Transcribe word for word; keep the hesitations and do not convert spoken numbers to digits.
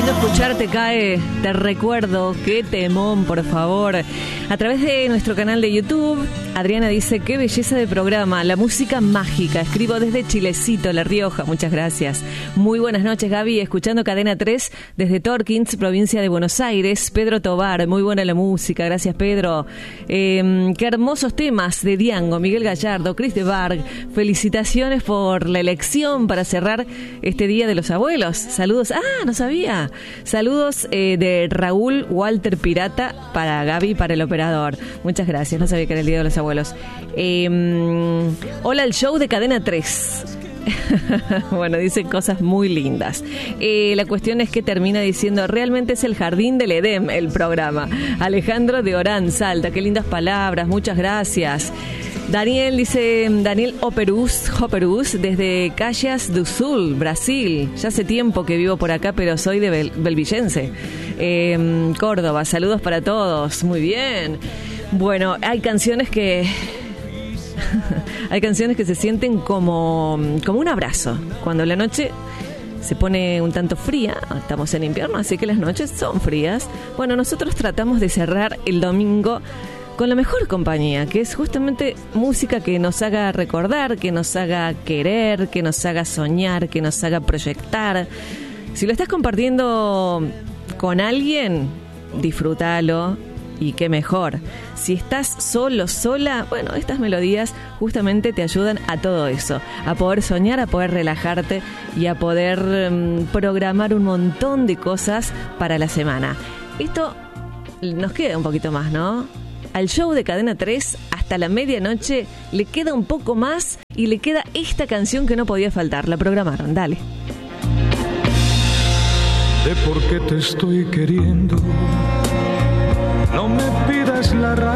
lindo escucharte, Cae. Te recuerdo, qué temón, por favor. A través de nuestro canal de YouTube, Adriana dice, qué belleza de programa, la música mágica. Escribo desde Chilecito, La Rioja. Muchas gracias. Muy buenas noches, Gaby. Escuchando Cadena tres desde Torkins, provincia de Buenos Aires. Pedro Tobar, muy buena la música. Gracias, Pedro. Eh, qué hermosos temas de Diango, Miguel Gallardo, Chris de Barg. Felicitaciones por la elección para cerrar este Día de los Abuelos. Saludos. Ah, no sabía. Saludos eh, de Raúl Walter Pirata para Gaby, para el operador. Muchas gracias. No sabía que era el Día de los Abuelos. Eh, hola, el show de Cadena tres. Bueno, dicen cosas muy lindas. Eh, la cuestión es que termina diciendo, realmente es el jardín del Edén el programa. Alejandro de Orán, Salta. Qué lindas palabras. Muchas gracias. Daniel dice, Daniel Operus, Operus desde Caxias do Sul, Brasil. Ya hace tiempo que vivo por acá, pero soy de Bel- Belvillense, eh, Córdoba. Saludos para todos. Muy bien. Bueno, hay canciones que... hay canciones que se sienten como, como un abrazo. Cuando la noche se pone un tanto fría, estamos en invierno, así que las noches son frías. Bueno, nosotros tratamos de cerrar el domingo con la mejor compañía, que es justamente música que nos haga recordar, que nos haga querer, que nos haga soñar, que nos haga proyectar. Si lo estás compartiendo con alguien, disfrútalo, y qué mejor. Si estás solo, sola, bueno, estas melodías justamente te ayudan a todo eso, a poder soñar, a poder relajarte y a poder um, programar un montón de cosas para la semana. Esto nos queda un poquito más, ¿no? Al show de Cadena tres hasta la medianoche le queda un poco más y le queda esta canción que no podía faltar. La programaron, dale. De por qué te estoy queriendo, no me pidas la razón.